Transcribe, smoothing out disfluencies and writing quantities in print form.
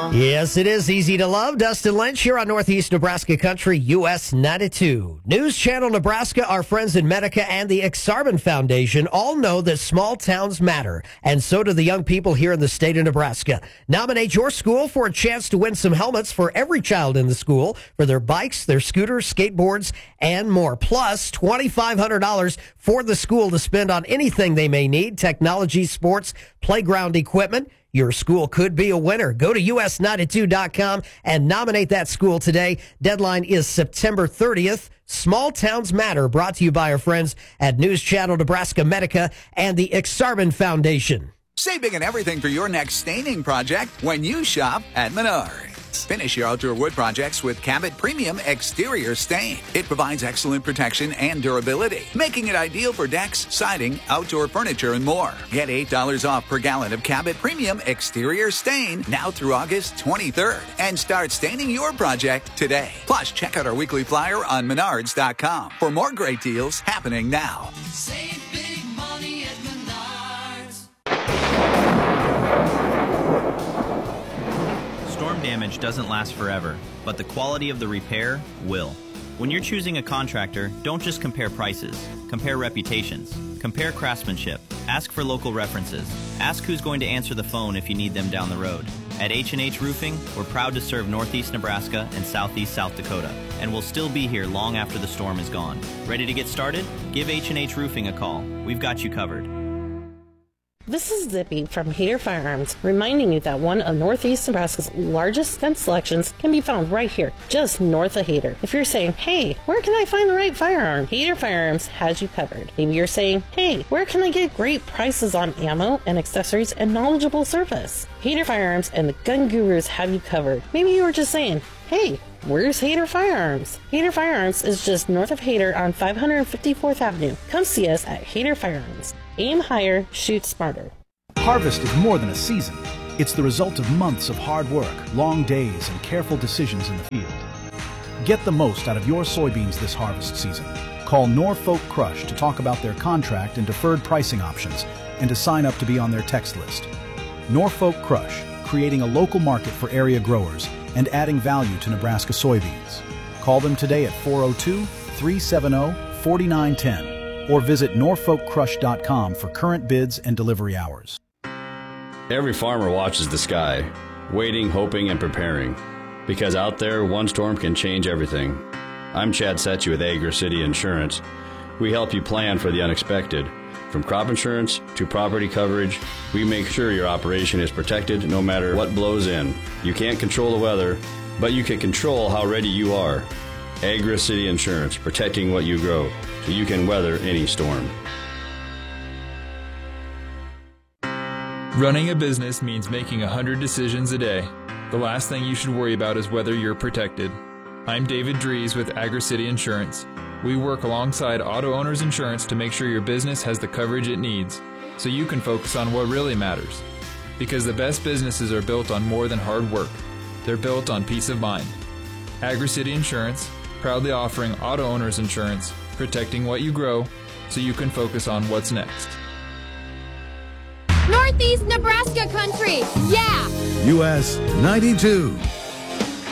Yes, it is easy to love. Dustin Lynch here on Northeast Nebraska Country, US 92. News Channel Nebraska, our friends in Medica, and the Exarban Foundation all know that small towns matter, and so do the young people here in the state of Nebraska. Nominate your school for a chance to win some helmets for every child in the school for their bikes, their scooters, skateboards, and more. Plus, $2,500 for the school to spend on anything they may need, technology, sports, playground equipment. Your school could be a winner. Go to us92.com and nominate that school today. Deadline is September 30th. Small Towns Matter, brought to you by our friends at News Channel Nebraska Medica and the Exarban Foundation. Save big on everything for your next staining project when you shop at Menards. Finish your outdoor wood projects with Cabot Premium Exterior Stain. It provides excellent protection and durability, making it ideal for decks, siding, outdoor furniture, and more. Get $8 off per gallon of Cabot Premium Exterior Stain now through August 23rd. And start staining your project today. Plus, check out our weekly flyer on Menards.com for more great deals happening now. Save big money at Menards. Storm damage doesn't last forever, but the quality of the repair will. When you're choosing a contractor, don't just compare prices. Compare reputations. Compare craftsmanship. Ask for local references. Ask who's going to answer the phone if you need them down the road. At H&H Roofing, we're proud to serve Northeast Nebraska and Southeast South Dakota, and we'll still be here long after the storm is gone. Ready to get started? Give H&H Roofing a call. We've got you covered. This is Zippy from Hader Firearms, reminding you that one of Northeast Nebraska's largest gun selections can be found right here, just north of Hader. If you're saying, hey, where can I find the right firearm? Hader Firearms has you covered. Maybe you're saying, hey, where can I get great prices on ammo and accessories and knowledgeable service? Hader Firearms and the Gun Gurus have you covered. Maybe you were just saying, hey, where's Hader Firearms? Hader Firearms is just north of Hader on 554th Avenue. Come see us at Hader Firearms. Aim higher, shoot smarter. Harvest is more than a season. It's the result of months of hard work, long days, and careful decisions in the field. Get the most out of your soybeans this harvest season. Call Norfolk Crush to talk about their contract and deferred pricing options and to sign up to be on their text list. Norfolk Crush, creating a local market for area growers and adding value to Nebraska soybeans. Call them today at 402-370-4910. or visit norfolkcrush.com for current bids and delivery hours. Every farmer watches the sky, waiting, hoping, and preparing. Because out there, one storm can change everything. I'm Chad Setchy with Agri City Insurance. We help you plan for the unexpected. From crop insurance to property coverage, we make sure your operation is protected no matter what blows in. You can't control the weather, but you can control how ready you are. Agri City Insurance, protecting what you grow so you can weather any storm. Running a business means making 100 decisions a day. The last thing you should worry about is whether you're protected. I'm David Dries with Agri City Insurance. We work alongside Auto Owners Insurance to make sure your business has the coverage it needs, so you can focus on what really matters. Because the best businesses are built on more than hard work. They're built on peace of mind. Agri City Insurance, proudly offering Auto Owners Insurance, protecting what you grow so you can focus on what's next. Northeast Nebraska Country, yeah! US 92.